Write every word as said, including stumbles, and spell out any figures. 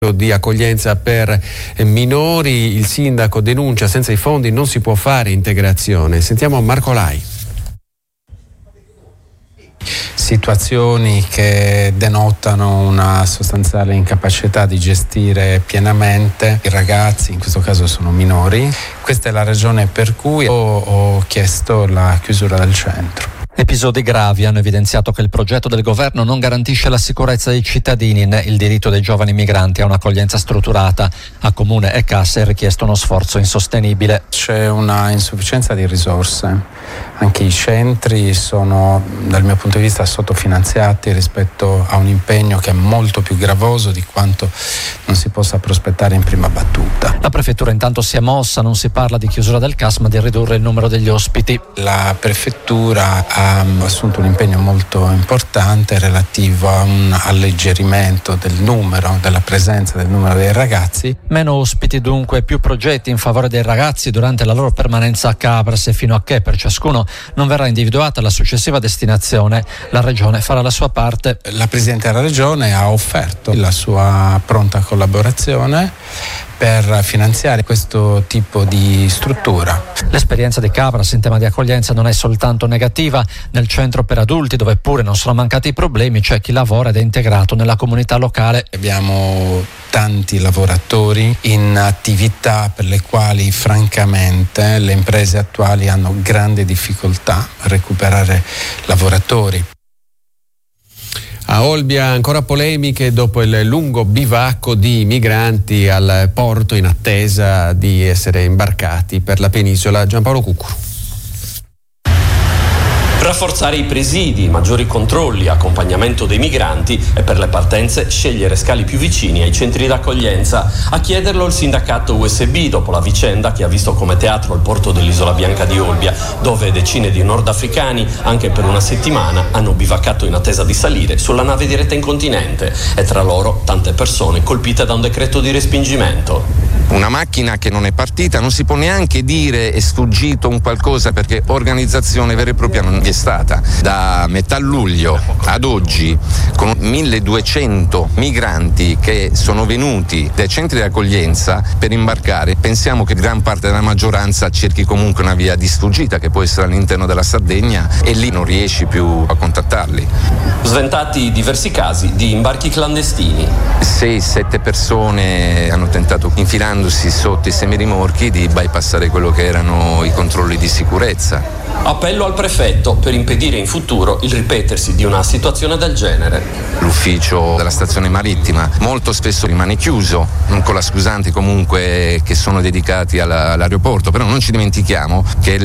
di accoglienza per minori. Il sindaco denuncia: senza i fondi non si può fare integrazione. Sentiamo Marco Lai. Situazioni che denotano una sostanziale incapacità di gestire pienamente i ragazzi, in questo caso sono minori. Questa è la ragione per cui ho, ho chiesto la chiusura del centro. Episodi gravi hanno evidenziato che il progetto del governo non garantisce la sicurezza dei cittadini né il diritto dei giovani migranti a un'accoglienza strutturata. A Comune e Casse è richiesto uno sforzo insostenibile. C'è una insufficienza di risorse. Anche i centri sono, dal mio punto di vista, sottofinanziati rispetto a un impegno che è molto più gravoso di quanto non si possa prospettare in prima battuta. La prefettura intanto si è mossa, non si parla di chiusura del C A S ma di ridurre il numero degli ospiti. La prefettura ha assunto un impegno molto importante relativo a un alleggerimento del numero, della presenza del numero dei ragazzi. Meno ospiti dunque, più progetti in favore dei ragazzi durante la loro permanenza a Cabras, e fino a che per ciascuno non verrà individuata la successiva destinazione, la Regione farà la sua parte. La Presidente della Regione ha offerto la sua pronta collaborazione per finanziare questo tipo di struttura. L'esperienza di Cabras in tema di accoglienza non è soltanto negativa. Nel centro per adulti, dove pure non sono mancati i problemi, c'è chi lavora ed è integrato nella comunità locale. Abbiamo tanti lavoratori in attività per le quali francamente le imprese attuali hanno grande difficoltà a recuperare lavoratori. A Olbia ancora polemiche dopo il lungo bivacco di migranti al porto in attesa di essere imbarcati per la penisola. Giampaolo Cuccuru. Rafforzare i presidi, maggiori controlli, accompagnamento dei migranti e per le partenze scegliere scali più vicini ai centri d'accoglienza. A chiederlo il sindacato U S B dopo la vicenda che ha visto come teatro il porto dell'Isola Bianca di Olbia, dove decine di nordafricani anche per una settimana hanno bivaccato in attesa di salire sulla nave diretta in continente, e tra loro tante persone colpite da un decreto di respingimento. Una macchina che non è partita, non si può neanche dire è sfuggito un qualcosa, perché organizzazione vera e propria non è stata. Da metà luglio ad oggi, con milleduecento migranti che sono venuti dai centri di accoglienza per imbarcare, pensiamo che gran parte della maggioranza cerchi comunque una via di sfuggita che può essere all'interno della Sardegna, e lì non riesci più a contattarli. Sventati diversi casi di imbarchi clandestini. Sei, sette persone hanno tentato, infilandosi sotto i semirimorchi, di bypassare quello che erano i controlli di sicurezza. Appello al prefetto per impedire in futuro il ripetersi di una situazione del genere. L'ufficio della stazione marittima molto spesso rimane chiuso, con la scusante comunque che sono dedicati alla, all'aeroporto, però non ci dimentichiamo che